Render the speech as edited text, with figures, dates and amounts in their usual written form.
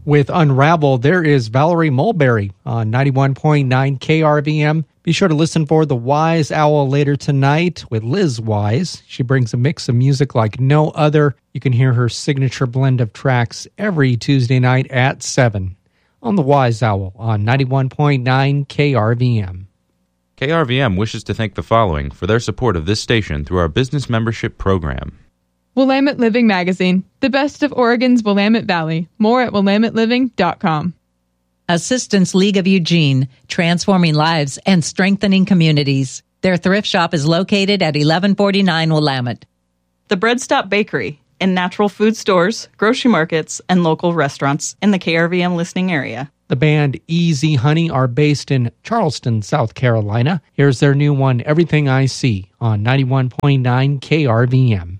With Unravel, there is Valerie Mulberry on 91.9 KRVM. Be sure to listen for The Wise Owl later tonight with Liz Wise. She brings a mix of music like no other. You can hear her signature blend of tracks every Tuesday night at 7 on The Wise Owl on 91.9 KRVM. KRVM wishes to thank the following for their support of this station through our business membership program. Willamette Living Magazine, the best of Oregon's Willamette Valley. More at willametteliving.com. Assistance League of Eugene, transforming lives and strengthening communities. Their thrift shop is located at 1149 Willamette. The Bread Stop Bakery, in natural food stores, grocery markets, and local restaurants in the KRVM listening area. The band Easy Honey are based in Charleston, South Carolina. Here's their new one, Everything I See, on 91.9 KRVM.